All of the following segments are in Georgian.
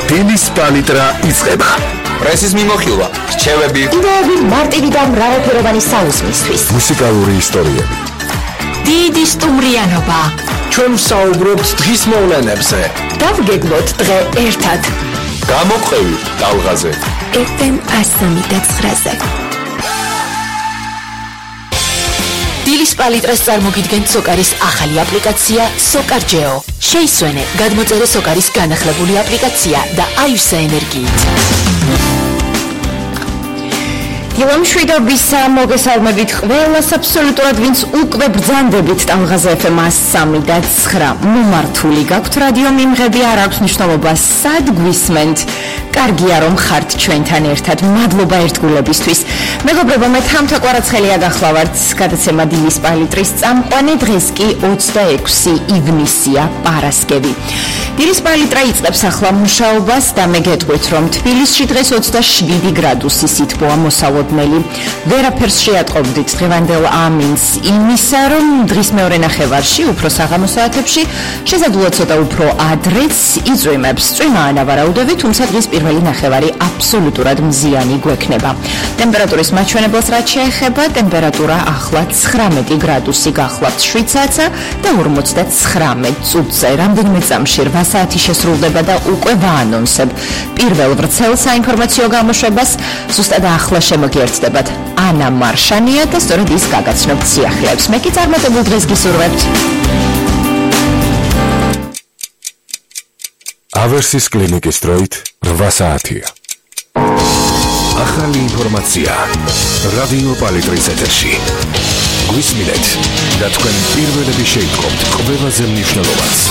დილის პალიტრა იწყება. პრესის მიმოხილვა, რჩევები, იდეები მარტივი და მრავალფეროვანი საუზმისთვის. მუსიკალური ისტორიები. დიდი სტუმრიანობა. ჩვენ ვსაუბრობთ დღის მოვლენებზე. დავგეგმოთ დღე ერთად. გამოყვევი ტალღაზე. FM 103.9-ზე. დილის პალიტრას წარმოგიდგენთ სოკარის ახალი აპლიკაცია SOCARGEO. შეისვენე, გადმოწერე სოკარის განახლებული აპლიკაცია და აივსე ენერგიით. დილამშვიდობისა, მოგესალმებით ყველას, აბსოლუტურად ვინც უკვე ბრძანდებით ტალღაზე FM 103.9. მომართული გაქვთ რადიო მიმღები, არ აქვს მნიშვნელობა სად გვისმენთ. კარგია რომ ხართ ჩვენთან ერთად. მადლობა ერთგულებისთვის. მეგობრებო, მე თამთა კვარაცხელია გახლავართ. გადაცემა დილის პალიტრის წამყვანი, დღეს კი 26 ივნისია, პარასკევი. დილის პალიტრა იწყებს ახლა მუშაობას და მე გეტყვით რომ თბილისში დღეს 27 გრადუსი სითბოა მოსალოდნელი. ვერაფერს შეატყობდით დღევანდელ ამინს იმისა, რომ დღის მეორე ნახევარში, უფრო საღამო საათებში, შესაძლოა ცოტა უფრო ადრეც იწვიმებს. წვიმა ანავარაუდები, თუმცა დღის პირველი ნახევარი აბსოლუტურად მზიანი გვექნება. ტემპერატურის მაჩვენებელს რაც შეეხება, ტემპერატურა ახლა 19 გრადუსი გახლავთ შვიცაცა და 59 წუთზე. რამდენიმე წამში 8 საათი შესრულდება და უკვე ვაანონსებ პირველ ვრცელ საინფორმაციო გამოშვებას. ზუსტად ახლა შემოგიერთდებათ ანა მარშანია და სწორედ ის გაგაცნობთ სიახლეებს. მე კი წარმატებულ დღეს გისურვებთ. ავერსის კლინიკის დროით 8 საათია. ახალი ინფორმაცია რადიო პალიტრის ეთერში. გვისმინეთ და თქვენ პირველები შეიტყობთ ყველაზე მნიშვნელოვანს.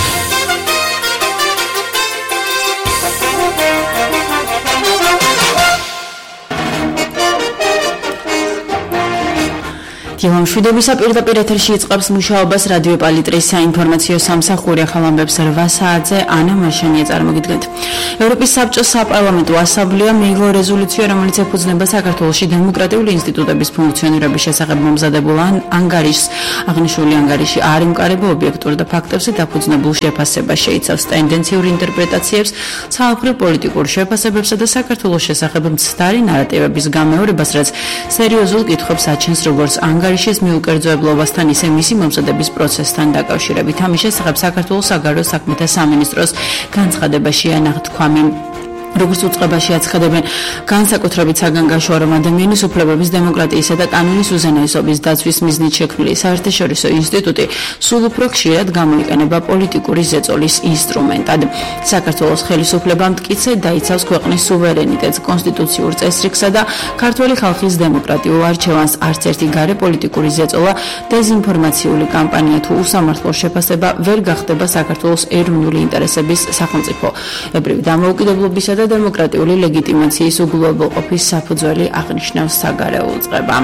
დილამშვიდობისა, პირდაპირ ეთერში იწყებს მუშაობას რადიო პალიტრის საინფორმაციო სამსახური. ახალ ამბებს 8 საათზე ანა მარშანია წარმოგიდგენთ. ევროპის საბჭოს საპარლამენტო ასამბლეა მიიღო რეზოლუცია, რომელიც ეფუძნება საქართველოში დემოკრატიული ინსტიტუტების ფუნქციონირების შესახებ მომზადებულ ანგარიშს. აღნიშნული ანგარიში არ ემყარება ობიექტურ და ფაქტებზე დაფუძნებულ შეფასებას, შეიცავს ტენდენციურ ინტერპრეტაციებს, ცალკეულ პოლიტიკურ შეფასებებსა და საქართველოს შესახებ მცდარი ნარატივების გამეორებას, რაც სერიოზულ კითხვებს აჩენს როგორც ანგარიშის მიუკერძოებლობასთან, ისე მისი მომზადების პროცესთან დაკავშირებით. ამის შესახებ საქართველოს საგარეო საქმეთა სამინისტროს განცხადებაში ანახთქვამი. როგორც უწყებაში აცხადებენ, განსაკუთრებით საგანგაშოა, რომ ადამიანის უფლებების, დემოკრატიისა და კანონის უზენაესობის დაცვის მიზნით შექმნილი საერთაშორისო ინსტიტუტი სულ უფრო ხშირად გამოიყენება პოლიტიკური ზეწოლის ინსტრუმენტად. საქართველოს ხელისუფლება მტკიცედ დაიცავს ქვეყნის სუვერენიტეტს, კონსტიტუციურ წესრიგსა და ქართველი ხალხის დემოკრატიულ არჩევანს. არც ერთი გარე პოლიტიკური ზეწოლა, დეზინფორმაციული კამპანია თუ უსამართლო შეფასება ვერ გახდება საქართველოს ეროვნული ინტერესების სახელმწიფო ებრივი დამოუკიდებლობისა და დემოკრატიული ლეგიტიმაციის უგულვებელყოფის საფუძველი, აღნიშნავს საგარეო უწყება.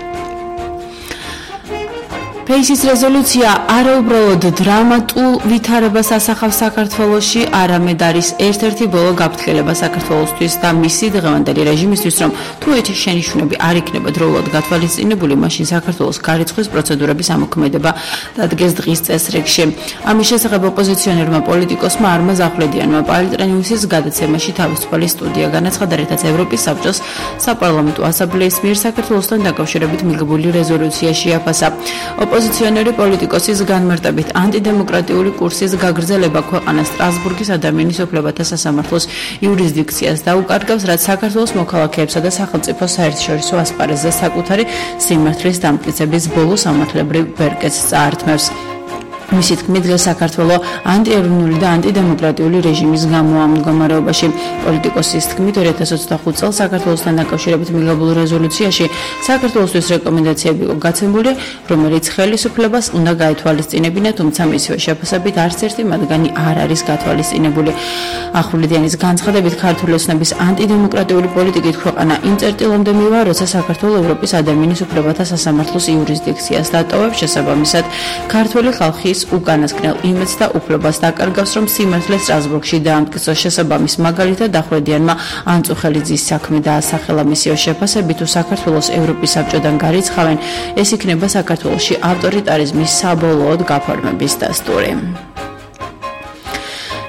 ფეისის რეზოლუცია არაუბრალოდ დრამატულ ვითარებას ასახავს საქართველოში, არამედ არის ერთ-ერთი ბოლო გაფრთხილება საქართველოსთვის და მისი დღევანდელი რეჟიმისთვის, რომ თუ ეს შენიშვნები არ იქნება დროულად გათვალისწინებული, მაშინ საქართველოს გარიცხვის პროცედურების ამოქმედება დადგეს დღის წესრიგში. ამის შესახებ ოპოზიციონერმა პოლიტიკოსმა არმა ზახვედიანმა პალიტრენიუსის გადაცემაში თავისუფალი სტუდია განაცხადა, რითაც ევროპის საბჭოს საპარლამენტო ასამბლეის მიერ საქართველოსთან დაკავშირებით მიღებული რეზოლუცია შეაფასა. ოპოზიციონერი პოლიტიკოსის განმარტებით, ანტიდემოკრატიული კურსის გაგრძელება ქვეყანას სტრასბურგის ადამიანის უფლებათა სასამართლოს იურისდიქციას დაუკარგავს, რაც საქართველოს მოქალაქეებსა და სახელმწიფო საერთაშორისო ასპარეზზე საკუთარი სიმართლის დამტკიცების ბოლო სამართლებრივ ვერკეთს წაართმევს. მისი თქმით, დღეს საქართველო ანტიეროვნული და ანტიდემოკრატიული რეჟიმის გამო ამ მდგომარეობაში. პოლიტიკოსის თქმით, 2025 წელს საქართველოსთან დაკავშირებით მიღებულ რეზოლუციაში საქართველოსთვის რეკომენდაციები იყო გაცემული, რომელიც ხელისუფლებას უნდა გაეთვალისწინებინა, თუმცა მისივე შეფასებით არც ერთი მათგანი არ არის გათვალისწინებული. ახვლედიანის განცხადებით, ქართული ოცნების ანტიდემოკრატიული პოლიტიკით ქვეყანა იმ წერტილამდე მივა, როცა საქართველო ევროპის ადამიანის უფლებათა სასამართლოს იურისდიქციას დატოვებს, შესაბამისად ქართული ხალხის უკანასკნელ იმედს და უფლებას დაკარგავს, რომ სიმართლე სტრასბურგში დაამტკიცოს. შესაბამის მაგალითად ახვლედიანმა ანწუხელიძის საქმე დაასახელა მისივე შეფასებით, თუ საქართველოს ევროპის საბჭოდან გარიცხავენ, ეს იქნება საქართველოში ავტორიტარიზმის საბოლოოდ გაფორმების დასტური.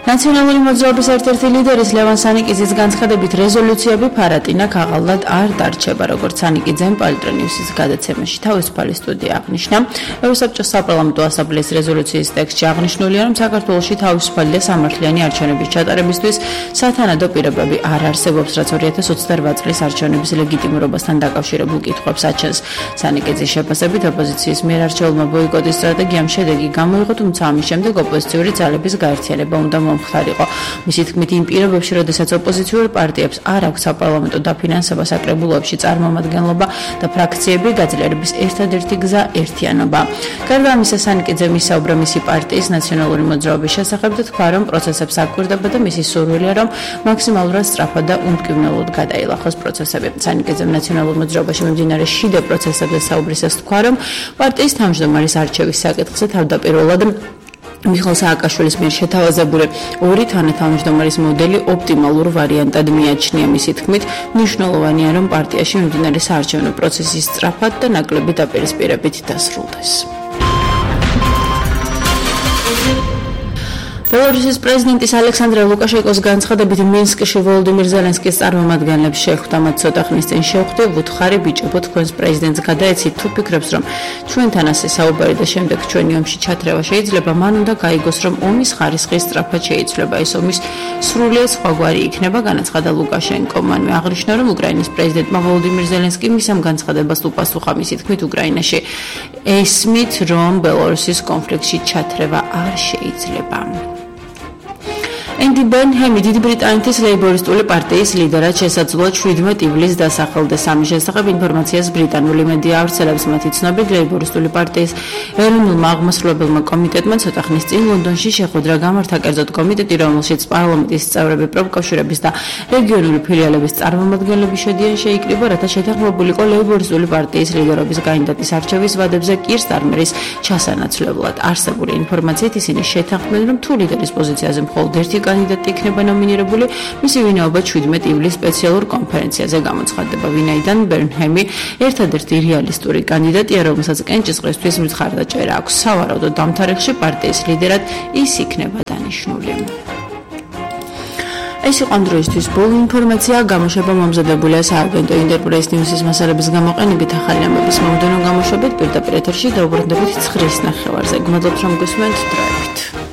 ნაციონალური მოძრაობის ერთ-ერთი ლიდერის ლევან სანიკიძის განცხადებით რეზოლუციები ფარატინა ქაღალდად არ დარჩება, როგორც სანიკიძემ პოლიტრონიუსის გადაცემაში თავისუფალი სტუდია აღნიშნა. ევროსაბჭოს საპარლამენტო ასამბლეის რეზოლუციის ტექსტში აღნიშნულია, რომ საქართველოში თავისუფალი და სამართლიანი არჩევნების ჩატარებისთვის სათანადო პირობები არ არსებობს, რაც 2028 წლის არჩევნების ლეგიტიმურობასთან დაკავშირებულ კითხვებს აჩენს. სანიკიძის შეფასებით ოპოზიციის მიერ არჩეულმა ბოიკოტის სტრატეგიამ შედეგი გამოიღო, თუმცა ამის შემდეგ ოპოზიციური ძალების გაერთიანება უნდა მომხდარიყო. მისი თქმით, იმ პირობებში, როდესაც ოპოზიციურ პარტიებს არ აქვს საპარლამენტო დაფინანსება საკრებულოებში წარმომადგენლობა და ფრაქციები, გაძლიერების ერთადერთი გზა ერთიანობა. გარდა ამისა, სანიკიძემ ისაუბრა მისი პარტიის ნაციონალური მოძრაობის შესახებ და თქვა, რომ პროცესებს აკვირდება და მისი სურვილია, რომ მაქსიმალურად სწრაფად და უმტკივნეულოდ გადაილახოს პროცესები. სანიკიძემ ნაციონალურ მოძრაობაში მიმდინარე შიდა პროცესებზე საუბრისას თქვა, რომ პარტიის თავმჯდომარის არჩევის საკითხზე თავდაპირველად მიხეილ სააკაშვილის მიერ შეთავაზებული ორი თანათავმჯდომარის მოდელი ოპტიმალურ ვარიანტად მიაჩნია. მისი თქმით, მნიშვნელოვანია, რომ პარტიაში მიმდინარე საარჩევნო პროცესი სწრაფად და ნაკლები დაპირისპირებით დასრულდეს. ბელარუსის პრეზიდენტის ალექსანდრე ლუკაშენკოს განცხადებით მინსკში ვოლოდიმირ ზელენსკის წარმომადგენლებს შეხვდა, მათ ცოტა ხნის წინ შევხვდით, ვუთხარი ბიჭებო, თქვენს პრეზიდენტს გადაეცით, თუ ფიქრობს, რომ ჩვენთან ასე საუბარი და შემდეგ ჩვენი ომში ჩათრევა შეიძლება, მან უნდა გაიგოს, რომ ომის ხარისხი სწრაფად შეიცვლება, ეს ომის სრულიად სხვაგვარი იქნება, განაცხადა ლუკაშენკო. მანვე აღნიშნა, რომ უკრაინის პრეზიდენტმა ვოლოდიმირ ზელენსკიმ მისამ განცხადებას უპასუხა, მისი თქმით, უკრაინაში ესმით, რომ ბელარუსის კონფლიქტში ჩათრევა არ შეიძლება. ენდი ბენჰემი დიდი ბრიტანეთის ლეიბორისტული პარტიის ლიდერად შესაძლოა 17 ივლისს დასახელდეს. ამის შესახებ ინფორმაციას ბრიტანული მედია ავრცელებს. მათი ცნობით, ლეიბორისტული პარტიის ეროვნულმა აღმასრულებელმა კომიტეტმა ცოტა ხნის წინ ლონდონში შეხვედრა გამართა, კერძოდ კომიტეტი, რომელშიც პარლამენტის წევრები, პროფკავშირების და რეგიონული ფილიალების წარმომადგენლები შედიან, შეიკრიბა, რათა შეთანხმებულიყო ლეიბორისტული პარტიის ლიდერობის კანდიდატის არჩევის ვადებზე კირ სტარმერის ჩასანაცვლებლად. არსებული ინფორმაციით ისინი შეთანხმდნენ, რომ თუ ლიდერის პოზიციაზე მხოლოდ ერთი კანდიდატი იქნება ნომინირებული, მისი ვინაობა 17 ივლისს სპეციალურ კონფერენციაზე გამოცხადდება, ვინაიდან ბერნჰემი ერთადერთი რეალისტური კანდიდატია, რომელსაც კენჭისყრისთვის მხარდაჭერა აქვს. სავარაუდოდ ამ თარიღში პარტიის ლიდერად ის იქნება დანიშნული. ეს იყო დროისთვის ბოლო ინფორმაცია, გამოშვება მომზადებულია სააგენტო ინტერპრეს ნიუსის მასალების გამოყენებით, ახალი ამბების მომდევნო გამოშვებით პირდაპირ ეთერში დაუბრუნდებით 9:00-ზე. გმადლობთ, რომ გესმენთ, დროებით.